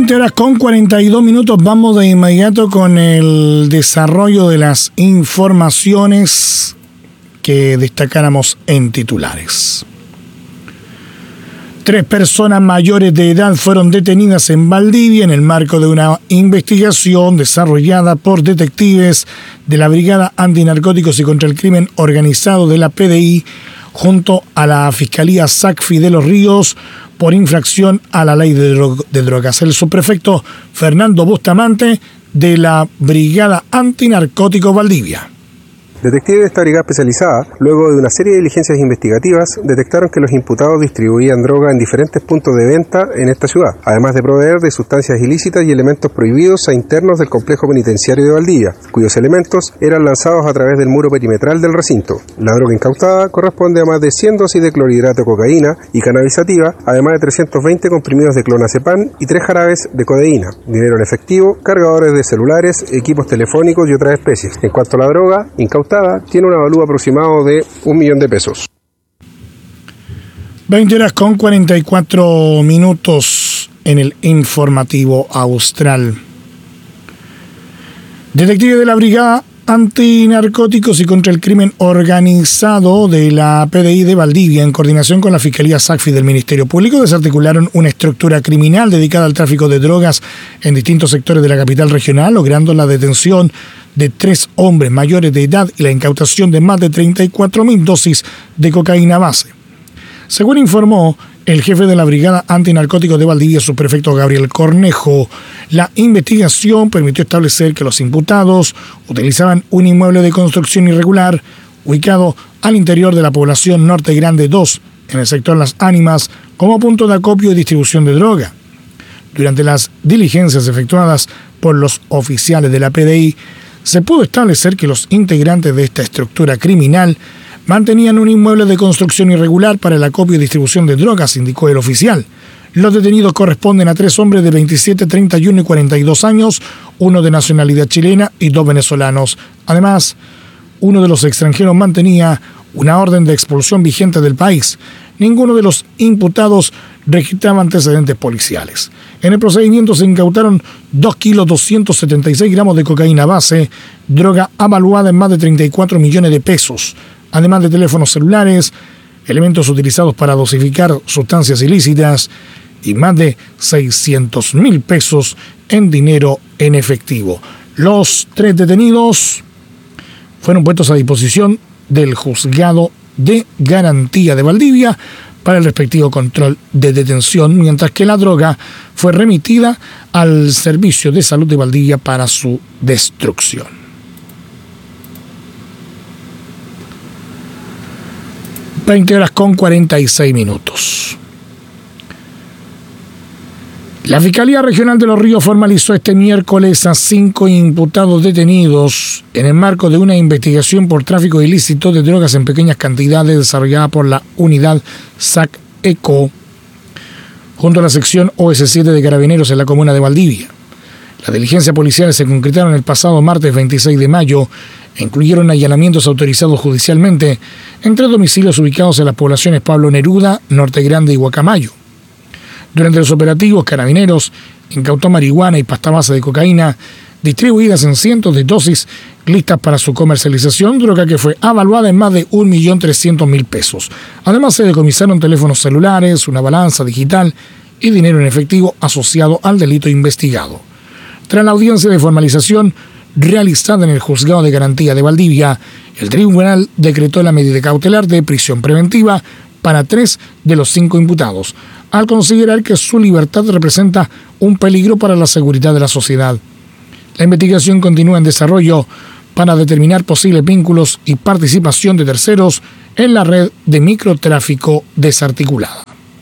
20:42. Vamos de inmediato con el desarrollo de las informaciones que destacáramos en titulares. 3 personas mayores de edad fueron detenidas en Valdivia en el marco de una investigación desarrollada por detectives de la Brigada Antinarcóticos y contra el Crimen Organizado de la PDI junto a la Fiscalía SACFI de Los Ríos por infracción a la ley de drogas. El subprefecto Fernando Bustamante de la Brigada Antinarcóticos Valdivia. Detectives de esta brigada especializada, luego de una serie de diligencias investigativas, detectaron que los imputados distribuían droga en diferentes puntos de venta en esta ciudad, además de proveer de sustancias ilícitas y elementos prohibidos a internos del complejo penitenciario de Valdivia, cuyos elementos eran lanzados a través del muro perimetral del recinto. La droga incautada corresponde a más de 100 dosis de clorhidrato de cocaína y cannabisativa, además de 320 comprimidos de clonazepam y 3 jarabes de codeína, dinero en efectivo, cargadores de celulares, equipos telefónicos y otras especies. En cuanto a la droga incautada, tiene un avalúo aproximado de 1 millón de pesos. 20:44 en el informativo austral. Detective de la Brigada Antinarcóticos y contra el Crimen Organizado de la PDI de Valdivia, en coordinación con la Fiscalía SACFI del Ministerio Público, desarticularon una estructura criminal dedicada al tráfico de drogas en distintos sectores de la capital regional, logrando la detención de 3 hombres mayores de edad y la incautación de más de 34.000 dosis de cocaína base. Según informó el jefe de la Brigada Antinarcóticos de Valdivia, subprefecto Gabriel Cornejo, la investigación permitió establecer que los imputados utilizaban un inmueble de construcción irregular ubicado al interior de la población Norte Grande 2, en el sector Las Ánimas, como punto de acopio y distribución de droga. Durante las diligencias efectuadas por los oficiales de la PDI, se pudo establecer que los integrantes de esta estructura criminal mantenían un inmueble de construcción irregular para el acopio y distribución de drogas, indicó el oficial. Los detenidos corresponden a 3 hombres de 27, 31 y 42 años, uno de nacionalidad chilena y 2 venezolanos. Además, uno de los extranjeros mantenía una orden de expulsión vigente del país. Ninguno de los imputados registraba antecedentes policiales. En el procedimiento se incautaron 2,276 kilogramos de cocaína base, droga avaluada en más de 34 millones de pesos, además de teléfonos celulares, elementos utilizados para dosificar sustancias ilícitas y más de 600.000 pesos en dinero en efectivo. Los 3 detenidos fueron puestos a disposición del Juzgado de Garantía de Valdivia para el respectivo control de detención, mientras que la droga fue remitida al Servicio de Salud de Valdivia para su destrucción. 20:46. La Fiscalía Regional de Los Ríos formalizó este miércoles a 5 imputados detenidos en el marco de una investigación por tráfico ilícito de drogas en pequeñas cantidades desarrollada por la unidad SAC-ECO junto a la sección OS7 de Carabineros en la comuna de Valdivia. Las diligencias policiales se concretaron el pasado martes 26 de mayo e incluyeron allanamientos autorizados judicialmente en 3 domicilios ubicados en las poblaciones Pablo Neruda, Norte Grande y Guacamayo. Durante los operativos, Carabineros incautó marihuana y pasta base de cocaína distribuidas en cientos de dosis listas para su comercialización, droga que fue avaluada en más de 1.300.000 pesos. Además, se decomisaron teléfonos celulares, una balanza digital y dinero en efectivo asociado al delito investigado. Tras la audiencia de formalización realizada en el Juzgado de Garantía de Valdivia, el tribunal decretó la medida cautelar de prisión preventiva para 3 de los 5 imputados, al considerar que su libertad representa un peligro para la seguridad de la sociedad. La investigación continúa en desarrollo para determinar posibles vínculos y participación de terceros en la red de microtráfico desarticulada.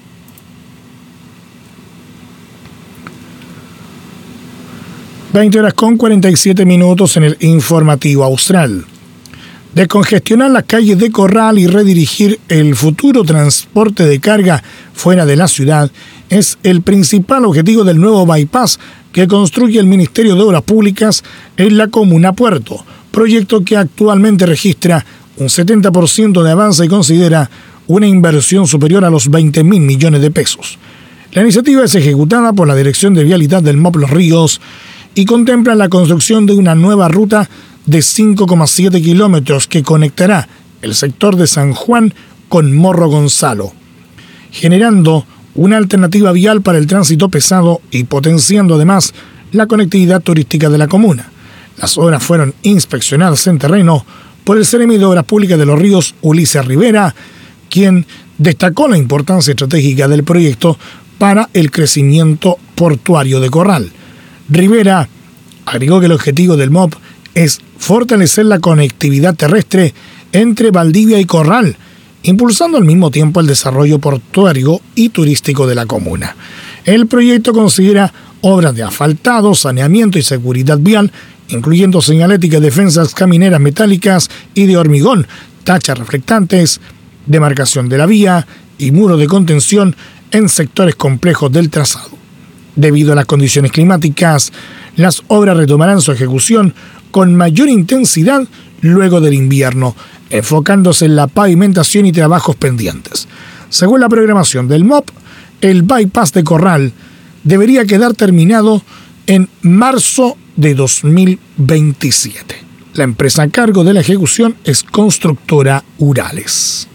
20:47 en el informativo austral. Descongestionar las calles de Corral y redirigir el futuro transporte de carga fuera de la ciudad es el principal objetivo del nuevo bypass que construye el Ministerio de Obras Públicas en la comuna Puerto, proyecto que actualmente registra un 70% de avance y considera una inversión superior a los 20.000 millones de pesos. La iniciativa es ejecutada por la Dirección de Vialidad del MOP Los Ríos y contempla la construcción de una nueva ruta de 5,7 kilómetros que conectará el sector de San Juan con Morro Gonzalo, generando una alternativa vial para el tránsito pesado y potenciando además la conectividad turística de la comuna. Las obras fueron inspeccionadas en terreno por el Seremi de Obras Públicas de Los Ríos, Ulises Rivera, quien destacó la importancia estratégica del proyecto para el crecimiento portuario de Corral. Rivera agregó que el objetivo del MOP es fortalecer la conectividad terrestre entre Valdivia y Corral, impulsando al mismo tiempo el desarrollo portuario y turístico de la comuna. El proyecto considera obras de asfaltado, saneamiento y seguridad vial, incluyendo señalética, defensas camineras metálicas y de hormigón, tachas reflectantes, demarcación de la vía y muro de contención en sectores complejos del trazado. Debido a las condiciones climáticas, las obras retomarán su ejecución con mayor intensidad luego del invierno, enfocándose en la pavimentación y trabajos pendientes. Según la programación del MOP, el bypass de Corral debería quedar terminado en marzo de 2027. La empresa a cargo de la ejecución es Constructora Urales.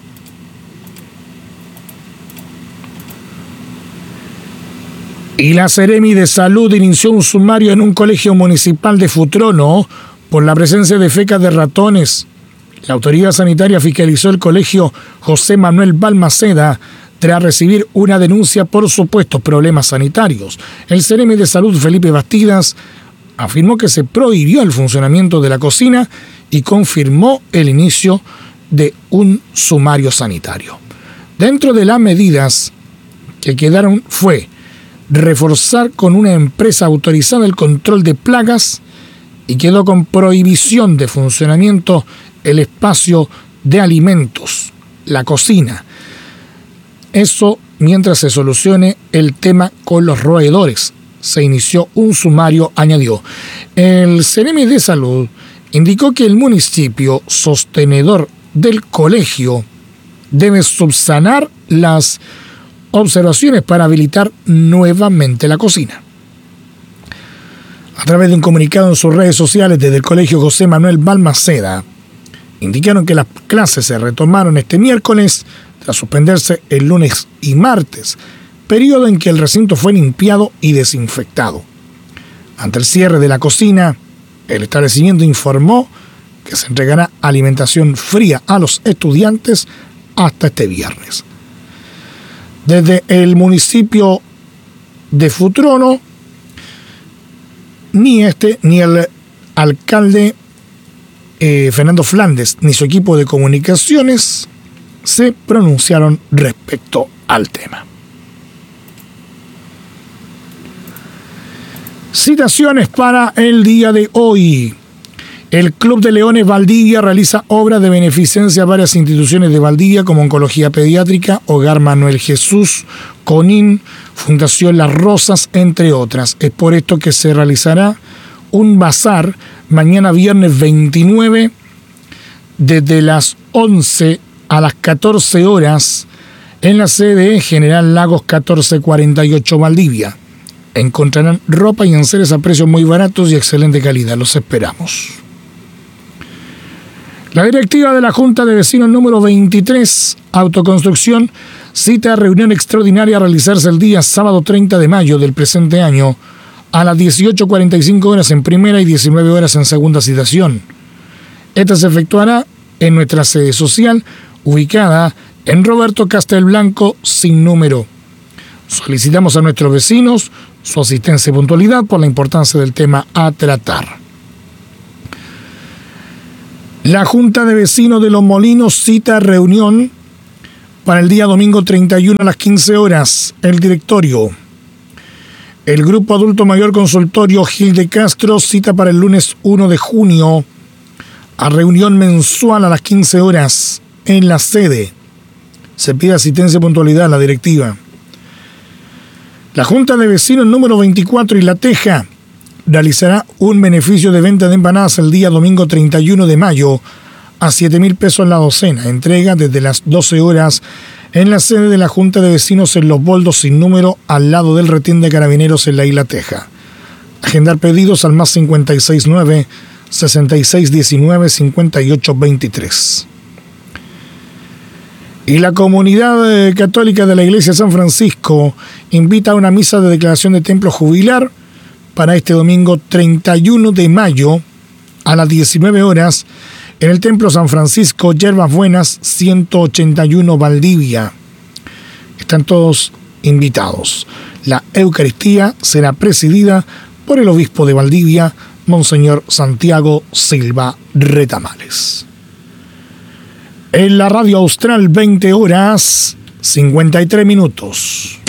Y la Seremi de Salud inició un sumario en un colegio municipal de Futrono por la presencia de fecas de ratones. La autoridad sanitaria fiscalizó el colegio José Manuel Balmaceda tras recibir una denuncia por supuestos problemas sanitarios. El Seremi de Salud, Felipe Bastidas, afirmó que se prohibió el funcionamiento de la cocina y confirmó el inicio de un sumario sanitario. Dentro de las medidas que quedaron fue reforzar con una empresa autorizada el control de plagas y quedó con prohibición de funcionamiento el espacio de alimentos, la cocina. Eso mientras se solucione el tema con los roedores. Se inició un sumario, añadió. El Seremi de Salud indicó que el municipio sostenedor del colegio debe subsanar las observaciones para habilitar nuevamente la cocina. A través de un comunicado en sus redes sociales desde el colegio José Manuel Balmaceda, indicaron que las clases se retomaron este miércoles tras suspenderse el lunes y martes, periodo en que el recinto fue limpiado y desinfectado. Ante el cierre de la cocina, el establecimiento informó que se entregará alimentación fría a los estudiantes hasta este viernes. Desde el municipio de Futrono, ni el alcalde Fernando Flandes ni su equipo de comunicaciones se pronunciaron respecto al tema. Citaciones para el día de hoy. El Club de Leones Valdivia realiza obras de beneficencia a varias instituciones de Valdivia como Oncología Pediátrica, Hogar Manuel Jesús, CONIN, Fundación Las Rosas, entre otras. Es por esto que se realizará un bazar mañana viernes 29 desde las 11 a las 14 horas en la sede General Lagos 1448 Valdivia. Encontrarán ropa y enseres a precios muy baratos y excelente calidad. Los esperamos. La directiva de la Junta de Vecinos número 23, Autoconstrucción, cita reunión extraordinaria a realizarse el día sábado 30 de mayo del presente año a las 18:45 horas en primera y 19 horas en segunda citación. Esta se efectuará en nuestra sede social, ubicada en Roberto Castelblanco sin número. Solicitamos a nuestros vecinos su asistencia y puntualidad por la importancia del tema a tratar. La Junta de Vecinos de Los Molinos cita reunión para el día domingo 31 a las 15 horas. El directorio. El Grupo Adulto Mayor Consultorio Gil de Castro cita para el lunes 1 de junio a reunión mensual a las 15 horas en la sede. Se pide asistencia y puntualidad a la directiva. La Junta de Vecinos número 24 y La Teja realizará un beneficio de venta de empanadas el día domingo 31 de mayo a 7.000 pesos la docena. Entrega desde las 12 horas en la sede de la Junta de Vecinos en Los Boldos sin número, al lado del retén de Carabineros en la Isla Teja. Agendar pedidos al más 569 6619 5823. Y la comunidad católica de la Iglesia de San Francisco invita a una misa de declaración de templo jubilar para este domingo 31 de mayo a las 19 horas en el Templo San Francisco, Yerbas Buenas, 181 Valdivia. Están todos invitados. La Eucaristía será presidida por el obispo de Valdivia, Monseñor Santiago Silva Retamales. En la Radio Austral, 20 horas 53 minutos.